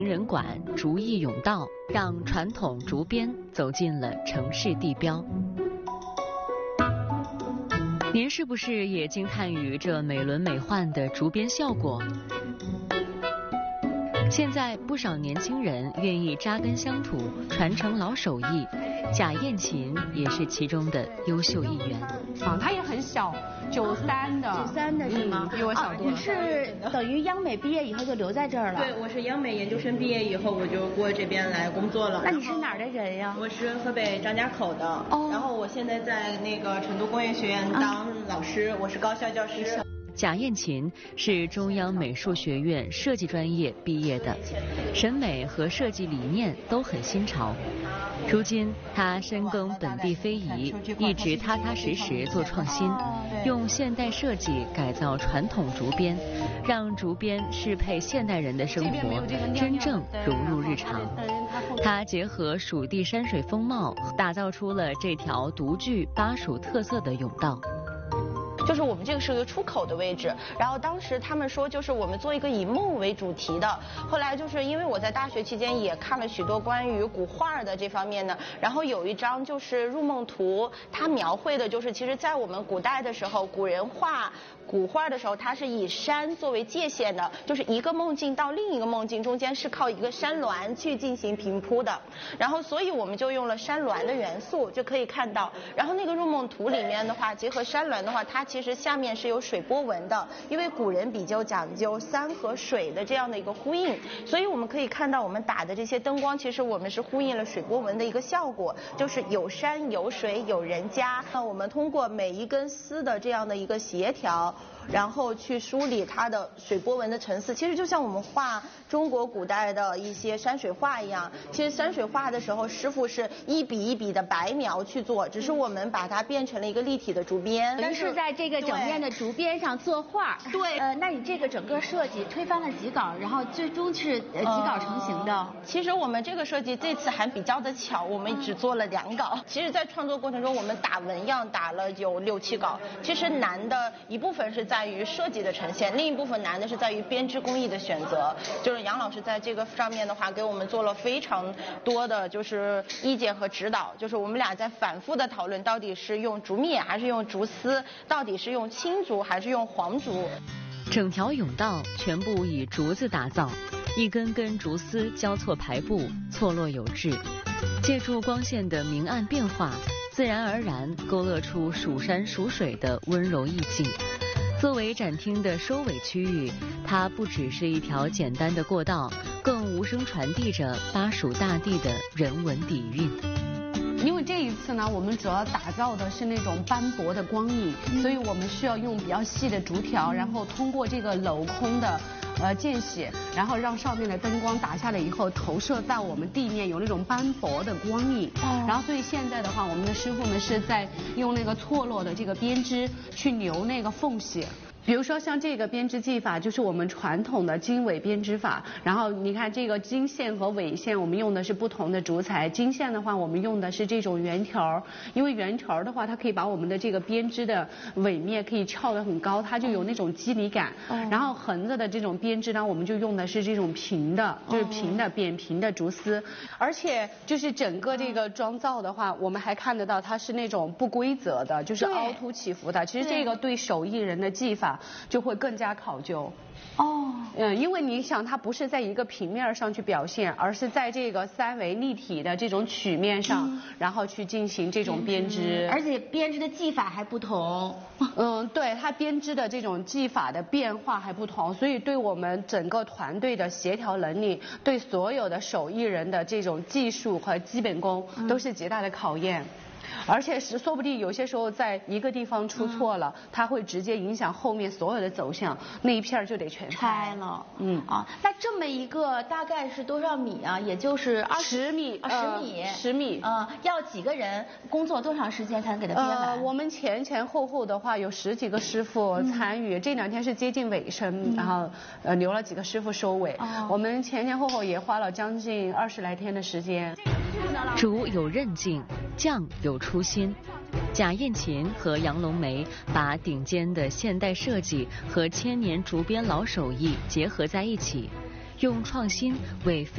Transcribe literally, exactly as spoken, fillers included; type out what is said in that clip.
名人馆、竹艺甬道，让传统竹编走进了城市地标。您是不是也惊叹于这美轮美奂的竹编效果？现在不少年轻人愿意扎根乡土，传承老手艺，贾燕琴也是其中的优秀一员。 啊，她也很小，九三的， 九三的是吗？ 嗯、比我小多了。 啊、你是等于央美毕业以后就留在这儿了？ 对，我是央美研究生毕业以后，我就过这边来工作了。 那你是哪儿的人呀？ 我是河北张家口的。哦。然后我现在在那个成都工业学院当老师，啊、我是高校教师。 贾燕琴是中央美术学院设计专业毕业的，审美和设计理念都很新潮。如今她深耕本地非遗，一直踏踏实实做创新，用现代设计改造传统竹编，让竹编适配现代人的生活，真正融入日常。她结合蜀地山水风貌，打造出了这条独具巴蜀特色的甬道。 就是我们这个是一个出口的位置，然后当时他们说就是我们做一个以梦为主题的，后来就是因为我在大学期间也看了许多关于古画的这方面的，然后有一张就是入梦图，它描绘的就是其实在我们古代的时候，古人画古画的时候，它是以山作为界限的，就是一个梦境到另一个梦境中间是靠一个山峦去进行平铺的，然后所以我们就用了山峦的元素，就可以看到，然后那个入梦图里面的话，结合山峦的话，它其实下面是有水波纹的，因为古人比较讲究山和水的这样的一个呼应，所以我们可以看到我们打的这些灯光，其实我们是呼应了水波纹的一个效果，就是有山有水有人家。那我们通过每一根丝的这样的一个协调，然后去梳理它的水波纹的层次，其实就像我们画中国古代的一些山水画一样。其实山水画的时候，师傅是一笔一笔的白描去做，只是我们把它变成了一个立体的竹编。 但是在这个整面的竹编上作画。 对。 呃，那你这个整个设计推翻了几稿，然后最终是呃几稿成型的？ 呃、其实我们这个设计这次还比较的巧，我们只做了两稿。其实，在创作过程中，我们打纹样打了有六七稿。其实难的一部分是在于设计的呈现，另一部分难的是在于编织工艺的选择。就是杨老师在这个上面的话，给我们做了非常多的就是意见和指导。就是我们俩在反复的讨论，到底是用竹篾还是用竹丝，到底是用青竹还是用黄竹。 整条甬道全部以竹子打造，一根根竹丝交错排布，错落有致，借助光线的明暗变化，自然而然勾勒出蜀山蜀水的温柔意境。作为展厅的收尾区域，它不只是一条简单的过道，更无声传递着巴蜀大地的人文底蕴。 因为这一次呢，我们主要打造的是那种斑驳的光影，所以我们需要用比较细的竹条，然后通过这个镂空的呃间隙，然后让上面的灯光打下来以后，投射在我们地面，有那种斑驳的光影。哦。然后所以现在的话，我们的师傅们是在用那个错落的这个编织去留那个缝隙。比如说像这个编织技法，就是我们传统的经纬编织法。然后你看这个经线和纬线，我们用的是不同的竹材。经线的话，我们用的是这种圆条，因为圆条的话，它可以把我们的这个编织的纬面可以翘得很高，它就有那种肌理感。哦。然后横着的这种编织呢，我们就用的是这种平的，就是平的、扁平的竹丝。而且就是整个这个妆造的话，我们还看得到它是那种不规则的，就是凹凸起伏的。其实这个对手艺人的技法就会更加考究。哦，嗯，因为你想，它不是在一个平面上去表现，而是在这个三维立体的这种曲面上，嗯、然后去进行这种编织， 而且编织的技法还不同。 嗯，对，它编织的这种技法的变化还不同，所以对我们整个团队的协调能力，对所有的手艺人的这种技术和基本功，都是极大的考验。而且是说不定有些时候在一个地方出错了，嗯、它会直接影响后面所有的走向，那一片就得全拆了。 嗯啊，那这么一个大概是多少米啊？也就是二十米， 啊，十米， 十米。 啊，要几个人工作多长时间才能给它编完？ 呃，我们前前后后的话有十几个师傅参与，嗯、这两天是接近尾声，嗯、然后呃留了几个师傅收尾。哦、我们前前后后也花了将近二十来天的时间。 竹有韧劲，匠有初心。贾燕琴和杨龙梅把顶尖的现代设计和千年竹编老手艺结合在一起，用创新为